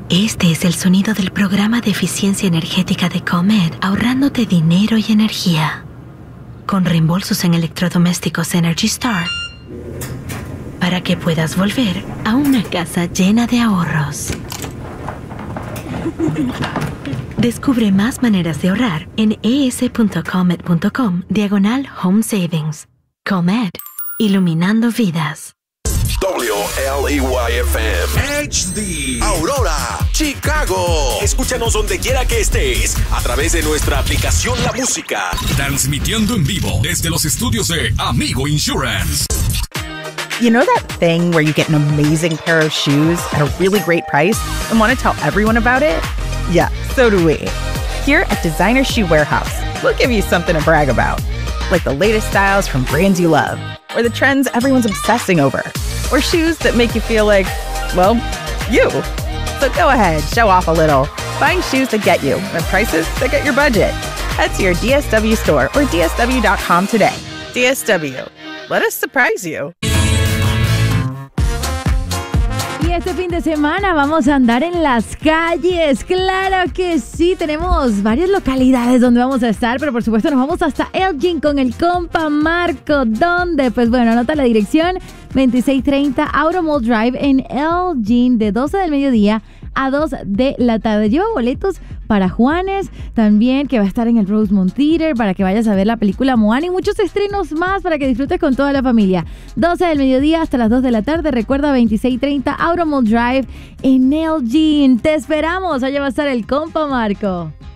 Este es el sonido del programa de eficiencia energética de Comed, ahorrándote dinero y energía. Con reembolsos en electrodomésticos Energy Star, para que puedas volver a una casa llena de ahorros. Descubre más maneras de ahorrar en es.comed.com/home savings. Comed, iluminando vidas. WLEY-FM HD Aurora, Chicago. Escúchanos donde quiera que estés a través de nuestra aplicación La Música. Transmitiendo en vivo desde los estudios de Amigo Insurance. You know that thing where you get an amazing pair of shoes at a really great price and want to tell everyone about it? Yeah, so do we. Here at Designer Shoe Warehouse, we'll give you something to brag about. Like the latest styles from brands you love, or the trends everyone's obsessing over, or shoes that make you feel like, well, you. So go ahead, show off a little. Find shoes that get you at prices that get your budget. Head to your DSW store or DSW.com today. DSW. Let us surprise you. Y este fin de semana vamos a andar en las calles. Claro que sí, tenemos varias localidades donde vamos a estar, pero por supuesto nos vamos hasta Elgin con el compa Marco. ¿Dónde? Pues bueno, anota la dirección: 2630 Auto Mall Drive en Elgin, de 12 del mediodía a 2 de la tarde. Lleva boletos para Juanes, también que va a estar en el Rosemont Theater para que vayas a ver la película Moana y muchos estrenos más para que disfrutes con toda la familia. 12 del mediodía hasta las 2 de la tarde. Recuerda, 2630 Auto Mall Drive en Elgin. Te esperamos. Allá va a estar el compa Marco.